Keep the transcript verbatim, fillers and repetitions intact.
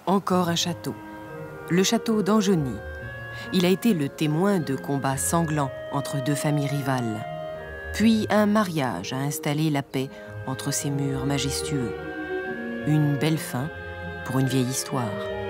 Encore un château, le château d'Anjony. Il a été le témoin de combats sanglants entre deux familles rivales. Puis un mariage a installé la paix entre ces murs majestueux. Une belle fin pour une vieille histoire.